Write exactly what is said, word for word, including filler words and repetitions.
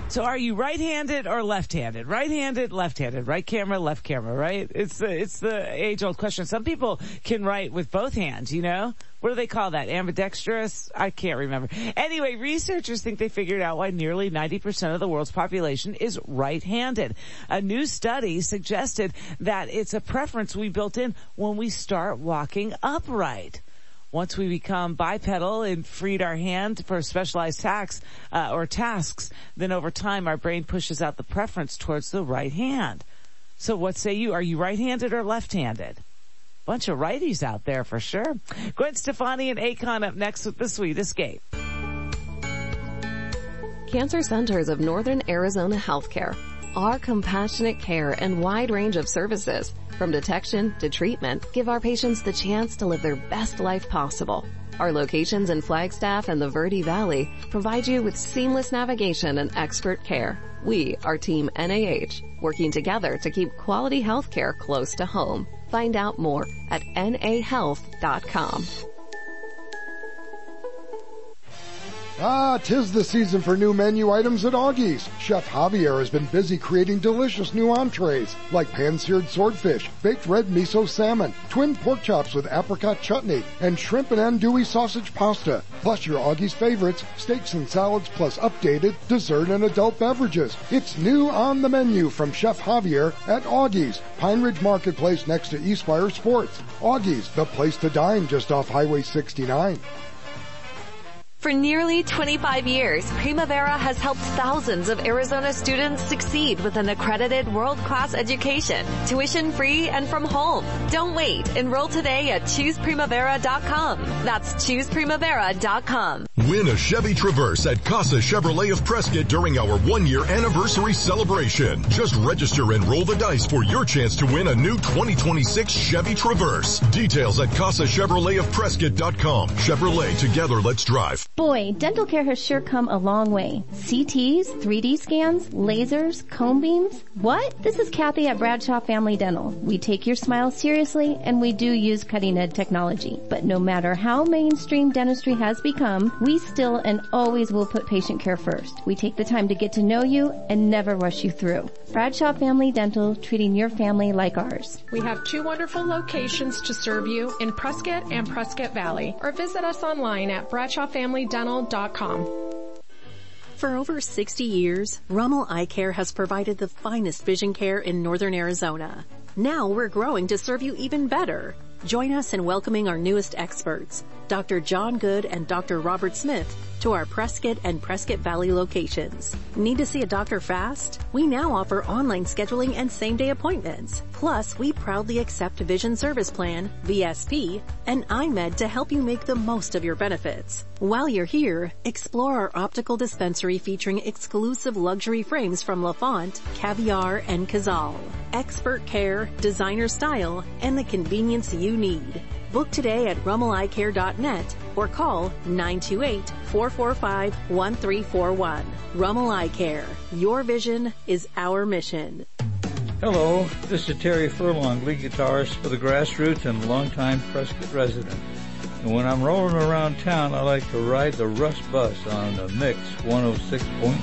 So are you right-handed or left-handed? Right-handed, left-handed, right camera, left camera, right? It's the, it's the age-old question. Some people can write with both hands, you know? What do they call that? Ambidextrous? I can't remember. Anyway, researchers think they figured out why nearly ninety percent of the world's population is right-handed. A new study suggested that it's a preference we built in when we start walking upright. Once we become bipedal and freed our hand for specialized tasks, uh, or tasks, then over time our brain pushes out the preference towards the right hand. So what say you? Are you right-handed or left-handed? Bunch of righties out there for sure. Gwen Stefani and Akon up next with The Sweet Escape. Cancer Centers of Northern Arizona Healthcare. Our compassionate care and wide range of services, from detection to treatment, give our patients the chance to live their best life possible. Our locations in Flagstaff and the Verde Valley provide you with seamless navigation and expert care. We are Team N A H, working together to keep quality health care close to home. Find out more at N A health dot com. Ah, 'tis the season for new menu items at Augie's. Chef Javier has been busy creating delicious new entrees like pan-seared swordfish, baked red miso salmon, twin pork chops with apricot chutney, and shrimp and andouille sausage pasta. Plus your Augie's favorites, steaks and salads, plus updated dessert and adult beverages. It's new on the menu from Chef Javier at Augie's, Pine Ridge Marketplace next to Eastfire Sports. Augie's, the place to dine just off Highway sixty-nine. For nearly twenty-five years, Primavera has helped thousands of Arizona students succeed with an accredited world-class education, tuition-free and from home. Don't wait. Enroll today at choose primavera dot com. That's choose primavera dot com. Win a Chevy Traverse at Casa Chevrolet of Prescott during our one-year anniversary celebration. Just register and roll the dice for your chance to win a new twenty twenty-six Chevy Traverse. Details at casa chevrolet of prescott dot com. Chevrolet, together let's drive. Boy, dental care has sure come a long way. C Ts, three D scans, lasers, cone beams. What? This is Kathy at Bradshaw Family Dental. We take your smile seriously and we do use cutting-edge technology. But no matter how mainstream dentistry has become, we still and always will put patient care first. We take the time to get to know you and never rush you through. Bradshaw Family Dental, treating your family like ours. We have two wonderful locations to serve you in Prescott and Prescott Valley, or visit us online at bradshaw family dental dot com. For over sixty years, Rummel Eye Care has provided the finest vision care in Northern Arizona. Now we're growing to serve you even better. Join us in welcoming our newest experts, Doctor John Good and Doctor Robert Smith, to our Prescott and Prescott Valley locations. Need to see a doctor fast? We now offer online scheduling and same-day appointments. Plus, we proudly accept Vision Service Plan, V S P, and iMed to help you make the most of your benefits. While you're here, explore our optical dispensary featuring exclusive luxury frames from Lafont, Caviar, and Cazal. Expert care, designer style, and the convenience you need. Book today at rummel eye care dot net or call nine two eight, four four five, one three four one. Rummel Eye Care. Your vision is our mission. Hello, this is Terry Furlong, lead guitarist for the Grassroots and longtime Prescott resident. And when I'm rolling around town, I like to ride the Rush Bus on the Mix one oh six point